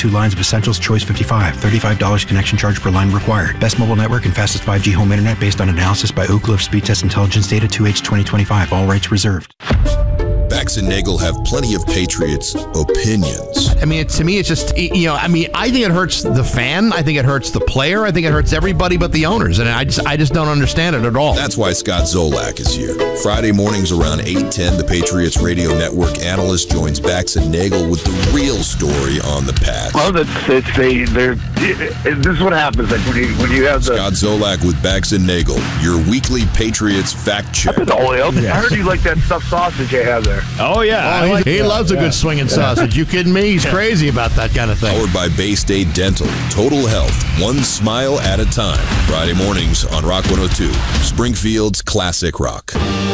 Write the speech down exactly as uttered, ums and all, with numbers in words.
two lines of Essentials Choice fifty-five. thirty-five dollars connection charge per line required. Best mobile network and fastest five G home internet based on analysis by Ookla of Speed Test Intelligence Data two H twenty twenty-five. All rights reserved. Bax and Nagel have plenty of Patriots opinions. I mean, it, to me, it's just, you know, I mean, I think it hurts the fan. I think it hurts the player. I think it hurts everybody but the owners. And I just I just don't understand it at all. That's why Scott Zolak is here. Friday mornings around eight ten, the Patriots Radio Network analyst joins Bax and Nagel with the real story on the Pats. Well, it's, it's they, they're, this is what happens like when you, when you have the... Scott Zolak with Bax and Nagel, your weekly Patriots fact check. Oh, I heard you like that stuffed sausage you have there. Oh, yeah. Oh, like he that. loves a yeah. good swinging sausage. You kidding me? He's crazy about that kind of thing. Powered by Bay State Dental. Total health, one smile at a time. Friday mornings on Rock one oh two, Springfield's classic rock.